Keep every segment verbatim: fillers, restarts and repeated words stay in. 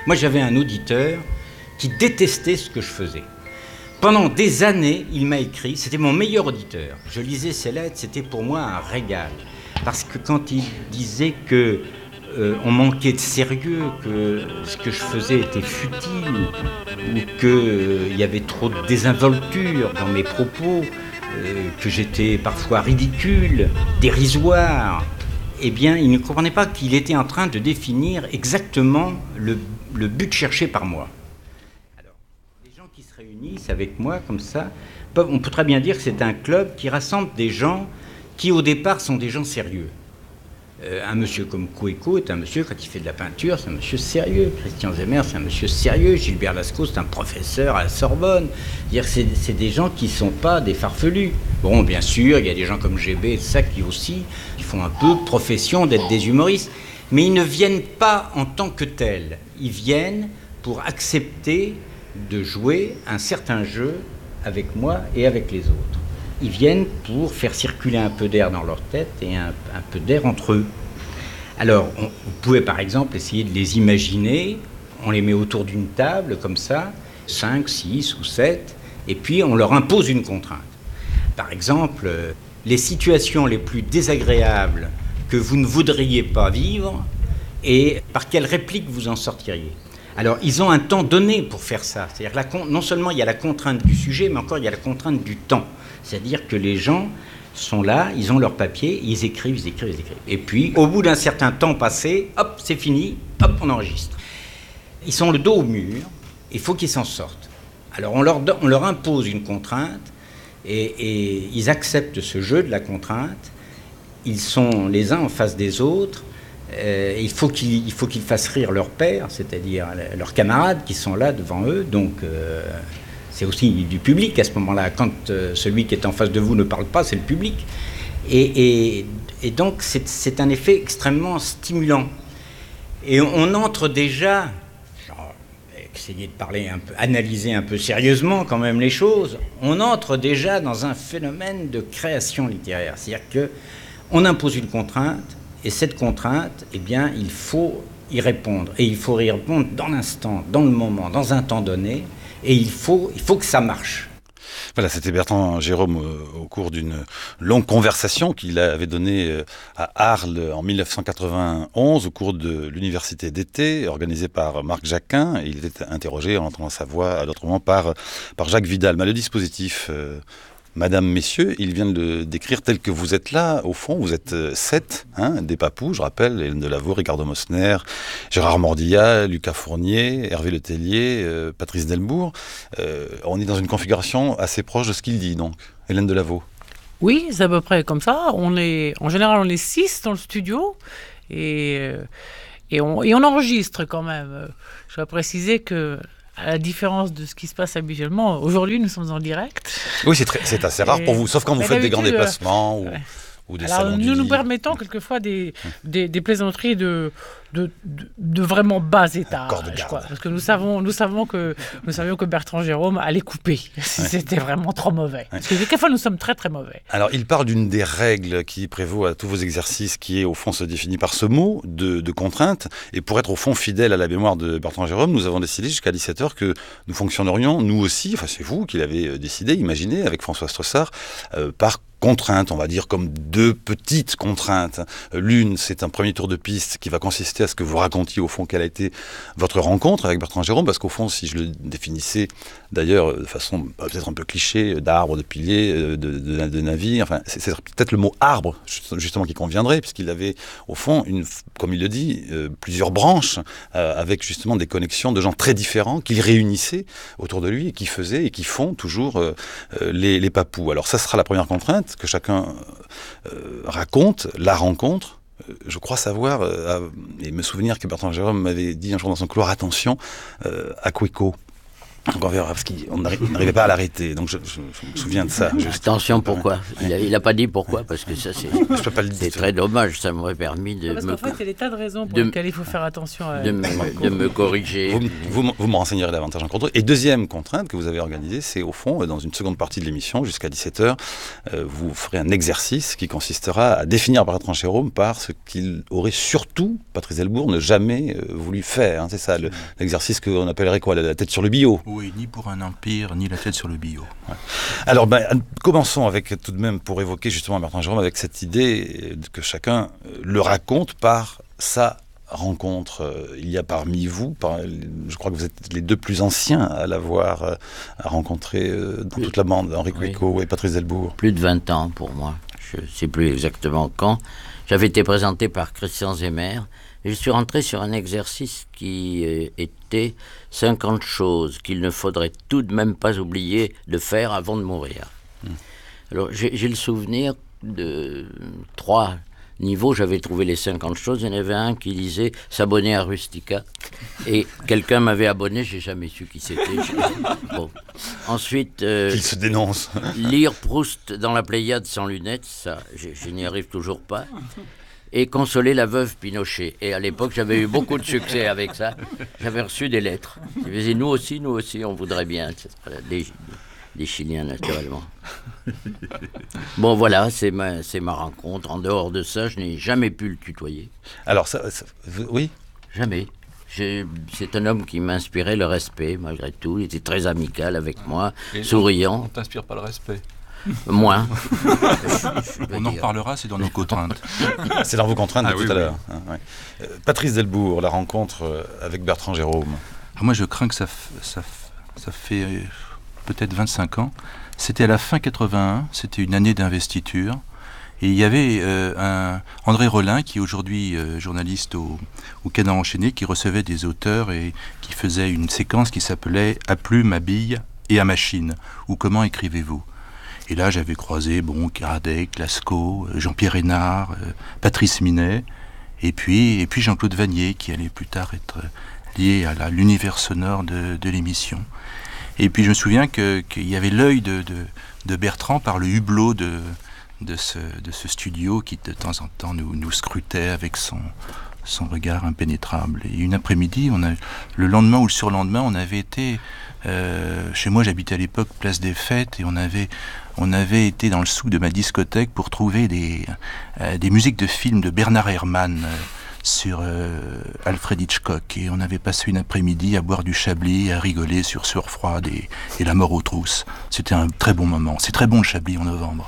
Moi, j'avais un auditeur qui détestait ce que je faisais. Pendant des années, il m'a écrit, c'était mon meilleur auditeur. Je lisais ses lettres, c'était pour moi un régal. Parce que quand il disait que euh, on manquait de sérieux, que ce que je faisais était futile, ou qu'il euh, y avait trop de désinvolture dans mes propos, euh, que j'étais parfois ridicule, dérisoire, eh bien, il ne comprenait pas qu'il était en train de définir exactement le, le but cherché par moi. Alors, les gens qui se réunissent avec moi comme ça, peuvent, on peut très bien dire que c'est un club qui rassemble des gens qui, au départ, sont des gens sérieux. Euh, un monsieur comme Kouéko est un monsieur, quand il fait de la peinture, c'est un monsieur sérieux. Christian Zemmer, c'est un monsieur sérieux. Gilbert Lascaux, c'est un professeur à la Sorbonne. C'est-à-dire, c'est, c'est des gens qui ne sont pas des farfelus. Bon, bien sûr, il y a des gens comme G B, ça qui aussi, qui font un peu profession d'être des humoristes. Mais ils ne viennent pas en tant que tels. Ils viennent pour accepter de jouer un certain jeu avec moi et avec les autres. Ils viennent pour faire circuler un peu d'air dans leur tête et un, un peu d'air entre eux. Alors, on, vous pouvez par exemple essayer de les imaginer, on les met autour d'une table comme ça, cinq, six ou sept, et puis on leur impose une contrainte. Par exemple, les situations les plus désagréables que vous ne voudriez pas vivre, et par quelle réplique vous en sortiriez. Alors, ils ont un temps donné pour faire ça. C'est-à-dire que la, non seulement il y a la contrainte du sujet, mais encore il y a la contrainte du temps. C'est-à-dire que les gens sont là, ils ont leur papier, ils écrivent, ils écrivent, ils écrivent. Et puis, au bout d'un certain temps passé, hop, c'est fini, hop, on enregistre. Ils sont le dos au mur, il faut qu'ils s'en sortent. Alors, on leur, on leur impose une contrainte, et, et ils acceptent ce jeu de la contrainte. Ils sont les uns en face des autres. Euh, il faut qu'ils, il faut qu'ils fassent rire leur père, c'est-à-dire leurs camarades qui sont là devant eux. Donc, euh, c'est aussi du public à ce moment-là. Quand euh, celui qui est en face de vous ne parle pas, c'est le public. Et, et, et donc, c'est, c'est un effet extrêmement stimulant. Et on, on entre déjà, genre, essayer de parler un peu, analyser un peu sérieusement quand même les choses, on entre déjà dans un phénomène de création littéraire. C'est-à-dire qu'on impose une contrainte, et cette contrainte, eh bien, il faut y répondre. Et il faut y répondre dans l'instant, dans le moment, dans un temps donné. Et il faut, il faut que ça marche. Voilà, c'était Bertrand Jérôme euh, au cours d'une longue conversation qu'il avait donnée euh, à Arles en dix-neuf cent quatre-vingt-onze au cours de l'université d'été organisée par Marc Jacquin. Et il était interrogé en entendant sa voix à d'autres moments par, par Jacques Vidal. Mais le dispositif... Euh, Madame, messieurs, il vient de le décrire tel que vous êtes là. Au fond, vous êtes euh, sept, hein, des papous, je rappelle, Hélène Delaveau, Ricardo Mosner, Gérard Mordillat, Lucas Fournier, Hervé Letellier, euh, Patrice Delbourg. Euh, on est dans une configuration assez proche de ce qu'il dit, donc. Hélène Delaveau. Oui, c'est à peu près comme ça. On est, en général, on est six dans le studio et, euh, et, on, et on enregistre quand même. Je dois préciser que... à la différence de ce qui se passe habituellement, aujourd'hui nous sommes en direct. Oui, c'est, très, c'est assez rare et... pour vous, sauf quand vous faites des grands déplacements ou, ouais. ou des Alors, salons du nous livre. nous permettons quelquefois des, des, des plaisanteries de, de, de, de vraiment bas étage. Quoi, parce que nous savons, nous, savons que, nous savions que Bertrand Jérôme allait couper si ouais. c'était vraiment trop mauvais. Ouais. Parce que quelquefois nous sommes très très mauvais. Alors il parle d'une des règles qui prévaut à tous vos exercices, qui est au fond se définit par ce mot de, de contrainte. Et pour être au fond fidèle à la mémoire de Bertrand Jérôme, nous avons décidé jusqu'à dix-sept heures que nous fonctionnerions nous aussi, enfin c'est vous qui l'avez décidé, imaginé avec François Strossard, euh, par contraintes, on va dire comme deux petites contraintes. L'une, c'est un premier tour de piste qui va consister à ce que vous racontiez au fond quelle a été votre rencontre avec Bertrand Jérôme, parce qu'au fond, si je le définissais d'ailleurs de façon peut-être un peu cliché, d'arbre, de pilier, de, de, de, de navire, enfin, c'est, c'est peut-être le mot arbre justement qui conviendrait, puisqu'il avait au fond, une, comme il le dit, euh, plusieurs branches euh, avec justement des connexions de gens très différents qu'il réunissait autour de lui et qui faisaient et qui font toujours euh, euh, les, les papous. Alors ça sera la première contrainte, que chacun euh, raconte la rencontre. Euh, je crois savoir euh, et me souvenir que Bertrand Jérôme m'avait dit un jour dans son couloir, attention euh, à Kouéko. Donc on verra, parce qu'on n'arrivait pas à l'arrêter. Donc je, je, je me souviens de ça. Juste. Attention, pourquoi? Il n'a pas dit pourquoi, parce que ça, c'est, je peux pas le dire. C'est très dommage. Ça m'aurait permis de. Parce me... qu'en fait, il y a des tas de raisons pour de... lesquelles il faut faire attention à. De me, de me corriger. Vous, vous, vous me renseignerez davantage en contre. Et deuxième contrainte que vous avez organisée, c'est au fond, dans une seconde partie de l'émission, jusqu'à dix-sept heures, euh, vous ferez un exercice qui consistera à définir Bertrand Jérôme par ce qu'il aurait surtout, Patrice Delbourg, ne jamais euh, voulu faire. Hein, c'est ça, le, l'exercice qu'on appellerait quoi, la tête sur le billot. Oui, ni pour un empire, ni la tête sur le billot. Ouais. Alors, ben, commençons avec, tout de même, pour évoquer justement Bertrand Jérôme, avec cette idée que chacun le raconte par sa rencontre. Il y a parmi vous, par, je crois que vous êtes les deux plus anciens à l'avoir euh, à rencontrer euh, dans plus, toute la bande, Henri Cueco oui. et Patrice Delbourg. Plus de vingt ans pour moi, je ne sais plus exactement quand. J'avais été présenté par Christian Zemmer et je suis rentré sur un exercice qui euh, était cinquante choses qu'il ne faudrait tout de même pas oublier de faire avant de mourir. Hum. Alors j'ai, j'ai le souvenir de trois niveau, j'avais trouvé les cinquante choses. Il y en avait un qui disait s'abonner à Rustica. Et quelqu'un m'avait abonné, j'ai jamais su qui c'était. Bon. Ensuite. Euh, Qu'il se dénonce. Lire Proust dans la Pléiade sans lunettes, ça, je, je n'y arrive toujours pas. Et consoler la veuve Pinochet. Et à l'époque, j'avais eu beaucoup de succès avec ça. J'avais reçu des lettres. Je disais, nous aussi, nous aussi, on voudrait bien. Des, des Chiliens, naturellement. Bon, voilà, c'est ma, c'est ma rencontre. En dehors de ça, je n'ai jamais pu le tutoyer. Alors, ça, ça oui Jamais. Je, c'est un homme qui m'inspirait le respect, malgré tout. Il était très amical avec moi, et souriant. On ne t'inspire pas le respect. Moins. On en reparlera, c'est dans nos contraintes. C'est dans vos contraintes ah, de oui, tout à oui. l'heure. Hein, ouais. euh, Patrice Delbourg, la rencontre avec Bertrand Jérôme. Alors moi, je crains que ça, ça, ça fait euh, peut-être vingt-cinq ans. C'était à la fin quatre-vingt-un, c'était une année d'investiture. Et il y avait euh, un André Rollin, qui est aujourd'hui euh, journaliste au, au Canard enchaîné, qui recevait des auteurs et qui faisait une séquence qui s'appelait « À plume, à bille et à machine » ou « Comment écrivez-vous » Et là, j'avais croisé bon, Kardec, Lascaux, Jean-Pierre Hénard, euh, Patrice Minet, et puis, et puis Jean-Claude Vanier, qui allait plus tard être lié à la, l'univers sonore de, de l'émission. Et puis je me souviens que, qu'il y avait l'œil de, de, de Bertrand par le hublot de, de, ce, de ce studio qui de temps en temps nous, nous scrutait avec son, son regard impénétrable. Et une après-midi, on a, le lendemain ou le surlendemain, on avait été... Euh, chez moi, j'habitais à l'époque Place des Fêtes, et on avait, on avait été dans le souk de ma discothèque pour trouver des, euh, des musiques de films de Bernard Herrmann euh, sur euh, Alfred Hitchcock. Et on avait passé une après-midi à boire du Chablis, à rigoler sur Sueur froide et, et La mort aux trousses. C'était un très bon moment. C'est très bon le Chablis en novembre.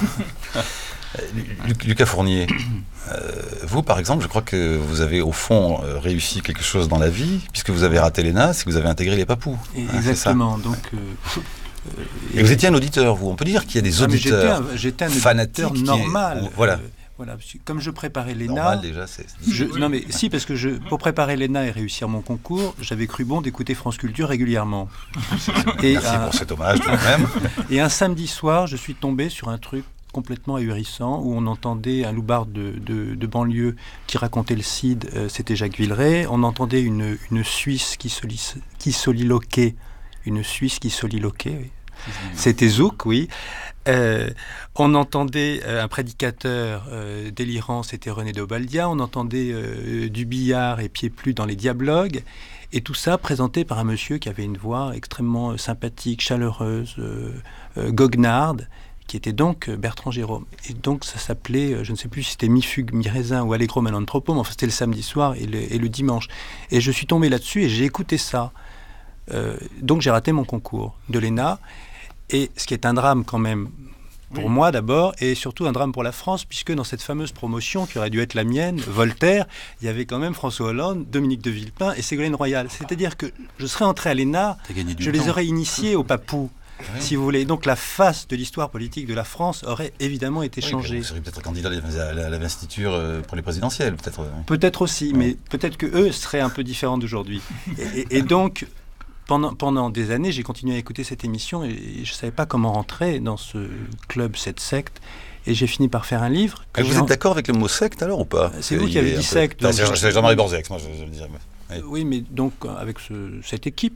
Lucas Fournier, euh, vous par exemple, je crois que vous avez au fond euh, réussi quelque chose dans la vie, puisque vous avez raté l'E N A, c'est que vous avez intégré les Papous. Et hein, exactement. Donc, euh, euh, et vous étiez un auditeur, vous. On peut dire qu'il y a des auditeurs ah, j'étais un, j'étais un fanatiques auditeur normal. Est, voilà. Euh, Voilà, comme je préparais l'E N A, normal déjà, c'est... Je, non mais si, parce que je, pour préparer l'E N A et réussir mon concours, j'avais cru bon d'écouter France Culture régulièrement. Et merci un, pour cet hommage tout de même. Et un samedi soir, je suis tombé sur un truc complètement ahurissant où on entendait un loupard de, de, de banlieue qui racontait le Cid, euh, c'était Jacques Villeray. On entendait une, une Suisse qui, soli, qui soliloquait, une Suisse qui soliloquait, oui. C'était Zouk, oui. Euh, on entendait euh, un prédicateur euh, délirant, c'était René Daubaldia. On entendait euh, du billard et pieds plus dans les diablogues. Et tout ça présenté par un monsieur qui avait une voix extrêmement sympathique, chaleureuse, euh, euh, goguenarde, qui était donc Bertrand Jérôme. Et donc ça s'appelait, je ne sais plus si c'était Mi-Fugue, Mi-Raisin ou Allegro Manantropo, mais enfin c'était le samedi soir et le, et le dimanche. Et je suis tombé là-dessus et j'ai écouté ça. Euh, donc j'ai raté mon concours de l'E N A. Et ce qui est un drame quand même pour oui. moi d'abord, et surtout un drame pour la France, puisque dans cette fameuse promotion qui aurait dû être la mienne, Voltaire, il y avait quand même François Hollande, Dominique de Villepin et Ségolène Royal. C'est-à-dire que je serais entré à l'E N A, je les aurais initiés au Papou. Oui. Si vous voulez. Donc la face de l'histoire politique de la France aurait évidemment été oui, changée. Vous seriez peut-être candidat à l'investiture pour les présidentielles, peut-être. Peut-être aussi, oui. mais peut-être que eux seraient un peu différents d'aujourd'hui. Et, et, et donc... Pendant, pendant des années, j'ai continué à écouter cette émission et je ne savais pas comment rentrer dans ce club, cette secte. Et j'ai fini par faire un livre. Que vous êtes en... d'accord avec le mot secte alors ou pas? C'est vous qui avez dit secte. Enfin, c'est Jean-Marie Borzex, moi je, je le dirais. Oui. oui, mais donc avec ce, cette équipe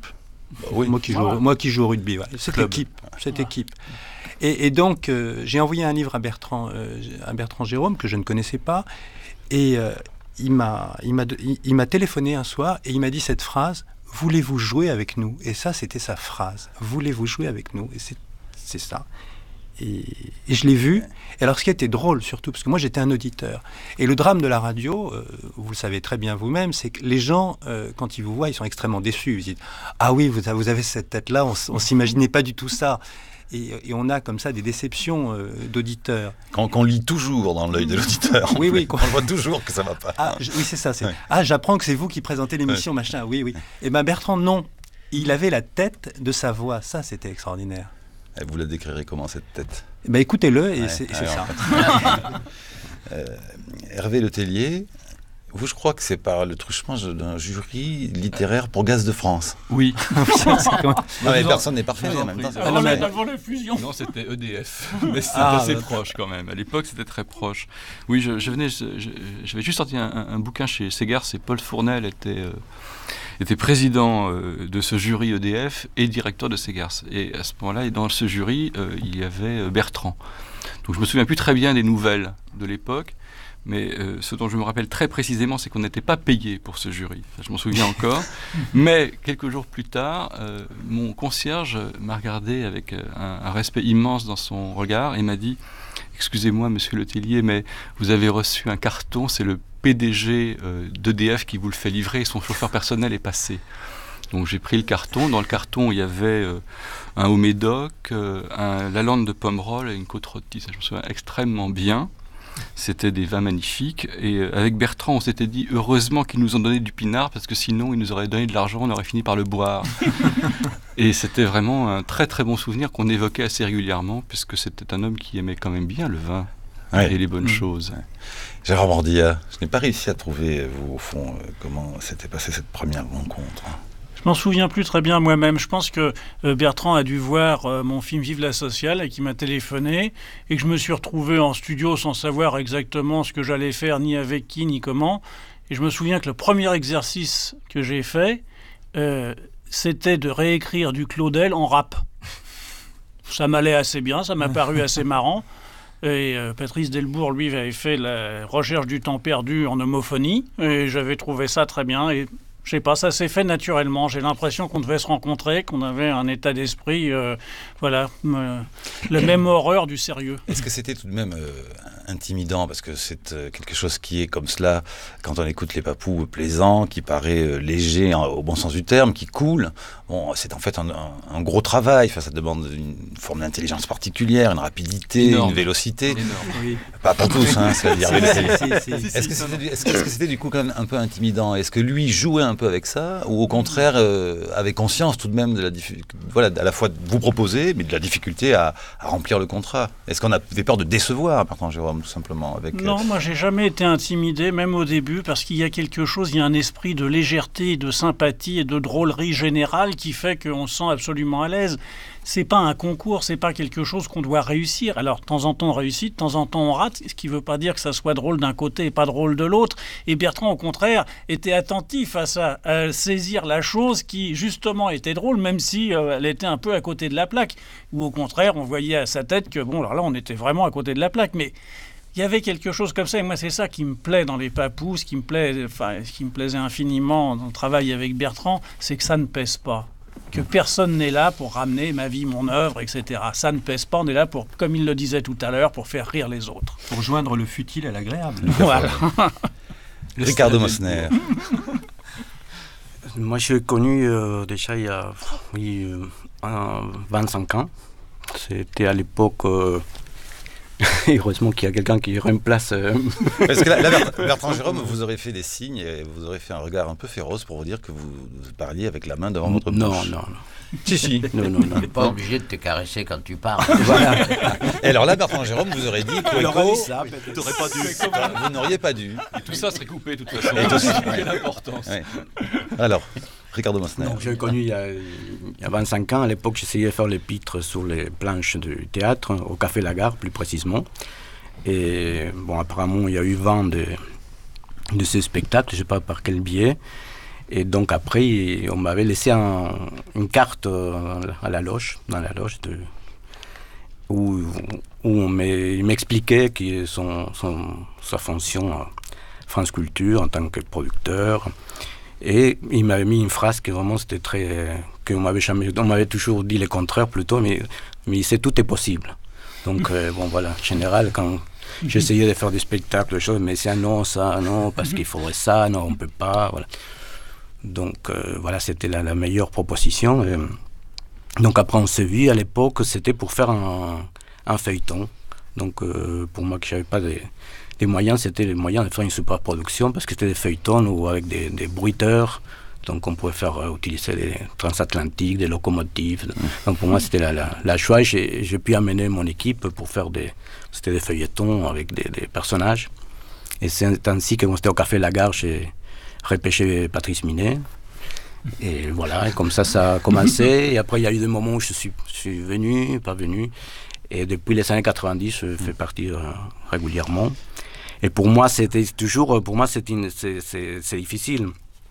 Bah oui. Moi qui joue, Voilà. moi qui joue au rugby, ouais. cette Club. équipe, cette équipe. Et, et donc, euh, j'ai envoyé un livre à Bertrand, euh, à Bertrand Jérôme, que je ne connaissais pas, et euh, il m'a, il m'a, il, il m'a téléphoné un soir, et il m'a dit cette phrase, « Voulez-vous jouer avec nous ?» Et ça, c'était sa phrase, « Voulez-vous jouer avec nous ?» Et c'est, c'est ça. Et, et je l'ai vu. Et alors, ce qui était drôle, surtout, parce que moi, j'étais un auditeur. Et le drame de la radio, euh, vous le savez très bien vous-même, c'est que les gens, euh, quand ils vous voient, ils sont extrêmement déçus. Ils disent « Ah oui, vous avez, vous avez cette tête-là, on ne s'imaginait pas du tout ça. » Et, et on a comme ça des déceptions euh, d'auditeurs. Qu'on qu'on lit toujours dans l'œil de l'auditeur. Oui, oui. On voit toujours que ça va pas. Ah, je- oui, c'est ça. C'est, Ouais. Ah, j'apprends que c'est vous qui présentez l'émission, machin. Oui, oui. Et ben Bertrand, non. Il avait la tête de sa voix. Ça, c'était extraordinaire. Et vous la décrirez comment, cette tête? Eh ben écoutez-le, et Ouais, c'est, et c'est ouais, ça. Euh, Hervé Letellier, vous, je crois que c'est par le truchement d'un jury littéraire pour Gaz de France. Oui. Non, mais vous en- personne n'est parfait vous en en même prie. temps. c'est Ah, pas non, mais- vrai. avant la fusion. Non, c'était E D F, mais c'était Ah, assez bah, proche quand même. À l'époque, c'était très proche. Oui, je, je venais, je- je- j'avais juste sorti un, un- un bouquin chez Ségars, et Paul Fournel était, euh, était président euh, de ce jury E D F et directeur de Ségars. Et à ce moment-là, et dans ce jury, euh, il y avait euh, Bertrand. Donc je me souviens plus très bien des nouvelles de l'époque. Mais euh, ce dont je me rappelle très précisément, c'est qu'on n'était pas payé pour ce jury. Ça, je m'en souviens encore. Mais quelques jours plus tard, euh, mon concierge m'a regardé avec euh, un, un respect immense dans son regard et m'a dit « Excusez-moi, monsieur Letellier, mais vous avez reçu un carton, c'est le P D G euh, d'E D F qui vous le fait livrer et son chauffeur personnel est passé. » Donc j'ai pris le carton. Dans le carton, il y avait euh, un haut médoc, euh, un Lalande de Pomerol et une côte rôtie. Ça, je me souviens extrêmement bien. C'était des vins magnifiques. Et euh, avec Bertrand, on s'était dit heureusement qu'ils nous ont donné du pinard parce que sinon, ils nous auraient donné de l'argent, on aurait fini par le boire. Et c'était vraiment un très très bon souvenir qu'on évoquait assez régulièrement puisque c'était un homme qui aimait quand même bien le vin Ouais. et les bonnes Mmh. choses. Gérard Mordilla, je n'ai pas réussi à trouver, vous, au fond, euh, comment s'était passée cette première rencontre. Je m'en souviens plus très bien moi-même. Je pense que euh, Bertrand a dû voir euh, mon film Vive la sociale et qui m'a téléphoné et que je me suis retrouvé en studio sans savoir exactement ce que j'allais faire, ni avec qui, ni comment. Et je me souviens que le premier exercice que j'ai fait, euh, c'était de réécrire du Claudel en rap. Ça m'allait assez bien, ça m'a paru assez marrant. Et euh, Patrice Delbourg, lui, avait fait la recherche du temps perdu en homophonie. Et j'avais trouvé ça très bien. Et je sais pas, ça s'est fait naturellement. J'ai l'impression qu'on devait se rencontrer, qu'on avait un état d'esprit, euh, voilà, euh, la même horreur du sérieux. Est-ce que c'était tout de même euh, intimidant, parce que c'est euh, quelque chose qui est comme cela, quand on écoute les papous, plaisant, qui paraît euh, léger en- au bon sens du terme, qui coule. Bon, c'est en fait un, un- un gros travail, enfin, ça demande une forme d'intelligence particulière, une rapidité, Énorme. une vélocité. Énorme. Oui. Pas, pas tous, hein, c'est à dire. Si, si, si, si. Est-ce que c'était du- est-ce que- est-ce que c'était du coup quand même un peu intimidant? Est-ce que lui jouait un peu avec ça, ou au contraire euh, avait conscience tout de même de la difficulté, voilà, à la fois de vous proposer, mais de la difficulté à, à remplir le contrat? Est-ce qu'on avait peur de décevoir Bertrand Jérôme, tout simplement avec, euh, Non, moi j'ai jamais été intimidé, même au début, parce qu'il y a quelque chose, il y a un esprit de légèreté, de sympathie et de drôlerie générale qui fait qu'on se sent absolument à l'aise. C'est pas un concours, c'est pas quelque chose qu'on doit réussir. Alors, de temps en temps on réussit, de temps en temps on rate, ce qui veut pas dire que ça soit drôle d'un côté et pas drôle de l'autre. Et Bertrand, au contraire, était attentif à ça, à saisir la chose qui, justement, était drôle, même si euh, elle était un peu à côté de la plaque. Ou au contraire, on voyait à sa tête que, bon, alors là, on était vraiment à côté de la plaque. Mais il y avait quelque chose comme ça, et moi c'est ça qui me plaît dans les papous, ce qui me plaît, enfin, ce qui me plaisait infiniment dans le travail avec Bertrand, c'est que ça ne pèse pas. Que personne n'est là pour ramener ma vie, mon œuvre, et cetera. Ça ne pèse pas, on est là pour, comme il le disait tout à l'heure, pour faire rire les autres. Pour joindre le futile à l'agréable. Voilà. Ricardo Mosner. Moi, je l'ai connu euh, déjà il y a oui, euh, vingt-cinq ans. C'était à l'époque. Euh, heureusement qu'il y a quelqu'un qui remplace. Euh... Parce que là, là, Bert- Bertrand Jérôme vous aurait fait des signes et vous aurez fait un regard un peu féroce pour vous dire que vous parliez avec la main devant votre bouche. non, non, non. Si, si. Non, non, non. Tu n'es pas obligé de te caresser quand tu parles. Voilà. Et alors là, Bertrand Jérôme vous aurait dit Il aurait Cueco, dit ça, peut-être. T'aurais pas dû. vous n'auriez pas dû. Et tout ça serait coupé de toute façon. Et tout ça, Quelle ouais. importance. Ouais. Alors, Ricardo Mosner. Donc, je l'ai connu il y, a, il y a vingt-cinq ans. À l'époque, j'essayais de faire les pitres sur les planches du théâtre, au Café Lagarde, plus précisément. Et bon, apparemment, il y a eu vent de, de ce spectacle, je ne sais pas par quel biais. Et donc après, on m'avait laissé un, une carte à la loge, dans la loge, de, où, où on m'expliquait qui son, son, sa fonction à France Culture en tant que producteur. Et il m'avait mis une phrase qui vraiment c'était très... qu'on m'avait jamais... On m'avait toujours dit le contraire plutôt, mais, mais c'est tout est possible. Donc euh, bon voilà, en général, quand j'essayais de faire des spectacles, des choses, mais c'est un non, ça, non, parce qu'il faudrait ça, non, on peut pas, voilà. Donc euh, voilà, c'était la, la meilleure proposition. Et donc après on s'est vu, à l'époque, c'était pour faire un, un feuilleton. Donc euh, pour moi qui n'avais pas des, des moyens, c'était les moyens de faire une super production, parce que c'était des feuilletons ou avec des, des bruiteurs. Donc on pouvait faire euh, utiliser les transatlantiques, des locomotives. Donc pour moi c'était la, la, la choix. J'ai, j'ai pu amener mon équipe pour faire des... C'était des feuilletons avec des, des personnages. Et c'est ainsi que quand j'étais au Café Lagarde, j'ai repêché Patrice Minet. Et voilà, et comme ça, ça a commencé. Et après, il y a eu des moments où je suis, je suis venu, pas venu. Et depuis les années quatre-vingt-dix, je fais partie euh, régulièrement. Et pour moi, c'était toujours... Pour moi, c'est, une, c'est, c'est, c'est difficile.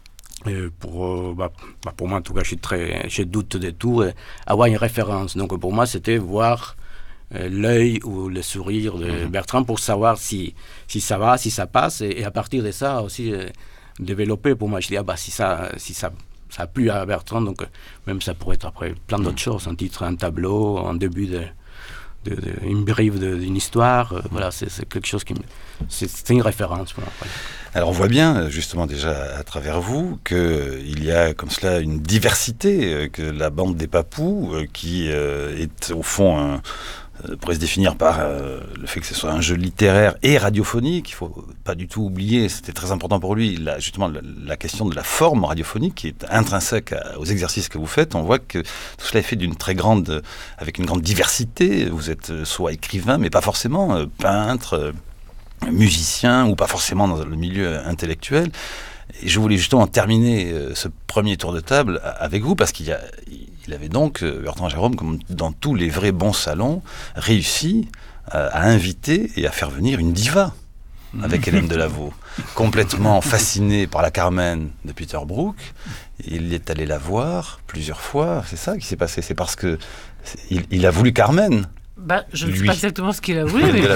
Et pour, euh, bah, bah pour moi, en tout cas, je suis très... Je doute de tout. Et avoir une référence. Donc pour moi, c'était voir... Euh, l'œil ou le sourire de mmh. Bertrand pour savoir si, si ça va, si ça passe, et, et à partir de ça aussi euh, développer. Pour moi, je dis, ah bah si ça, si ça, ça a plu à Bertrand, donc euh, même ça pourrait être après plein d'autres mmh. choses, un titre, un tableau, un début de, de, de une brive de, d'une histoire, euh, voilà, c'est, c'est quelque chose qui me, c'est, c'est une référence pour moi. Voilà. Alors on voit bien, justement déjà à travers vous, qu'il y a comme cela une diversité, que la bande des Papous, qui euh, est au fond un... pourrait se définir par euh, le fait que ce soit un jeu littéraire et radiophonique. Il ne faut pas du tout oublier, c'était très important pour lui, la, justement la, la question de la forme radiophonique qui est intrinsèque à, aux exercices que vous faites. On voit que tout cela est fait d'une très grande, avec une grande diversité. Vous êtes soit écrivain, mais pas forcément, euh, peintre, euh, musicien, ou pas forcément dans le milieu intellectuel. Et je voulais justement terminer euh, ce premier tour de table avec vous, parce qu'il y a... Il avait donc, Bertrand Jérôme, comme dans tous les vrais bons salons, réussi à, à inviter et à faire venir une diva avec Hélène Delaveau. Complètement fasciné par la Carmen de Peter Brook, il est allé la voir plusieurs fois. C'est ça qui s'est passé. C'est parce que il, il a voulu Carmen. Bah, je ne sais Lui. pas exactement ce qu'il a voulu. Mais...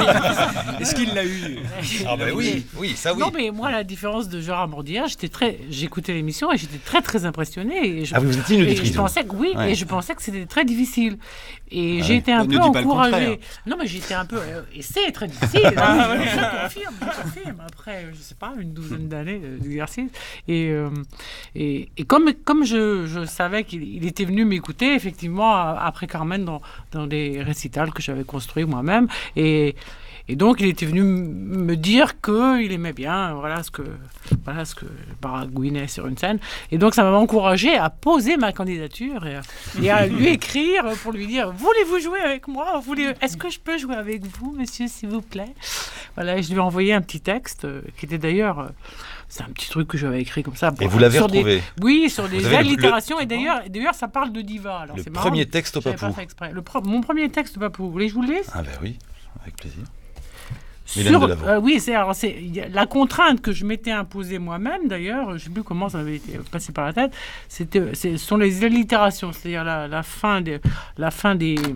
Est-ce qu'il l'a eu? Ah ben oui, oui, ça oui. Non, mais moi, la différence de Gérard Mordière, j'étais très, j'écoutais l'émission et j'étais très très impressionnée. Et je, ah, vous étiez une auditrice. Je pensais que oui, ouais. Et je pensais que c'était très difficile. Et ah j'ai ouais. été un ne peu encouragée. Non, mais j'étais un peu. Euh, et c'est très difficile. Hein, je confirme, je confirme. Après, je sais pas, une douzaine d'années d'exercice. Et, euh, et, et comme comme je, je savais qu'il il était venu m'écouter, effectivement, après Carmen, dans dans des récitals que j'avais construits moi-même, et Et donc, il était venu m- me dire qu'il aimait bien, voilà ce que, voilà ce que baragouinait sur une scène. Et donc, ça m'a encouragé à poser ma candidature et à, et à lui écrire pour lui dire, voulez-vous jouer avec moi? Voulez, est-ce que je peux jouer avec vous, monsieur, s'il vous plaît? Voilà, et je lui ai envoyé un petit texte euh, qui était d'ailleurs... Euh, c'est un petit truc que j'avais écrit comme ça. Et vous l'avez retrouvé? Des, oui, sur des allitérations. Le... Et d'ailleurs, d'ailleurs, ça parle de diva. Alors, le c'est premier marrant, texte au Papou. Pas fait exprès. Le pro- mon premier texte au Papou. Vous voulez que je vous le lise? Ah ben oui, avec plaisir. Sur, euh, oui, c'est, alors, c'est y a, la contrainte que je m'étais imposée moi-même, d'ailleurs, je ne sais plus comment ça avait été passé par la tête, c'était, c'est, ce sont les allitérations, c'est-à-dire la, la fin, des, la fin des,